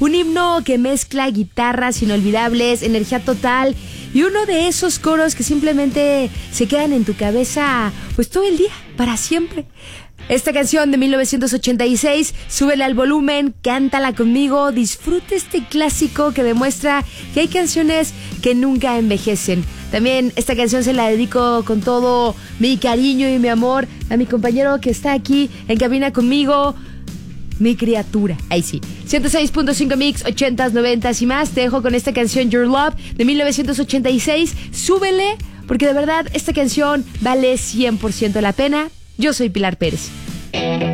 Un himno que mezcla guitarras inolvidables, energía total y uno de esos coros que simplemente se quedan en tu cabeza pues todo el día, para siempre. Esta canción de 1986, súbele al volumen, cántala conmigo, disfruta este clásico que demuestra que hay canciones que nunca envejecen. También esta canción se la dedico con todo mi cariño y mi amor a mi compañero que está aquí en cabina conmigo, mi criatura. Ahí sí. 106.5 Mix, 80s, 90s y más. Te dejo con esta canción Your Love de 1986. Súbele, porque de verdad esta canción vale 100% la pena. Yo soy Pilar Pérez.